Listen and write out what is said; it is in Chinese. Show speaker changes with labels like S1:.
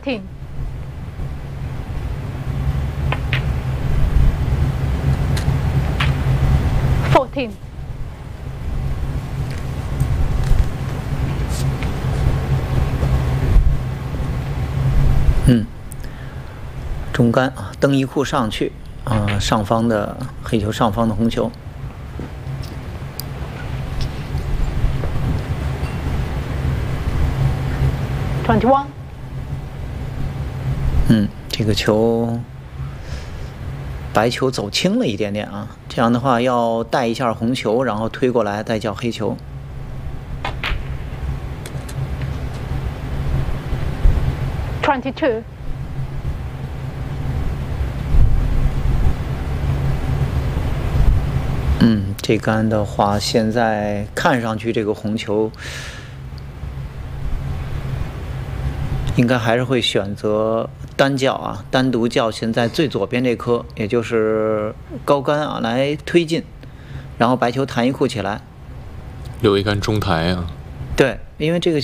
S1: 13. 14.
S2: 中杆啊，蹬一库上去啊，上方的黑球，上方的红球。
S1: 21.
S2: 这个球，白球走轻了一点点啊，这样的话要带一下红球，然后推过来再叫黑球。
S1: 22.
S2: 这杆的话，现在看上去这个红球应该还是会选择单叫啊，单独叫现在最左边这颗，也就是高杆啊，来推进，然后白球弹一库起来，
S3: 留一杆中台啊。
S2: 对，因为这个